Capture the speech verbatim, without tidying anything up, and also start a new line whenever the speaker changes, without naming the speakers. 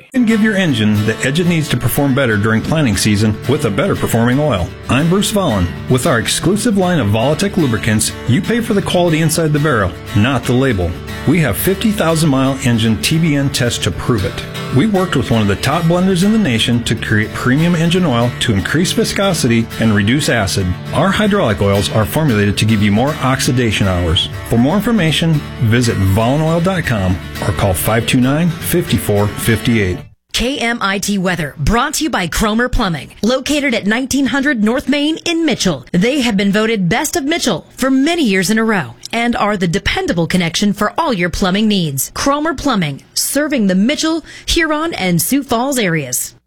quality.
And give your engine the edge it needs to perform better during planting season with a better performing oil. I'm Bruce Vollen. With our exclusive line of Volatech lubricants, you pay for the quality inside the barrel, not the label. We have fifty thousand mile engine T B N tests to prove it. We worked with one of the top blenders in the nation to create premium engine oil to increase viscosity and reduce acid. Our hydraulic oils are formulated to give you more oxidation hours. For more information, visit vollen oil dot com or call five two nine, five four five eight.
K M I T Weather, brought to you by Cromer Plumbing, located at nineteen hundred North Main in Mitchell. They have been voted Best of Mitchell for many years in a row and are the dependable connection for all your plumbing needs. Cromer Plumbing, serving the Mitchell, Huron, and Sioux Falls areas.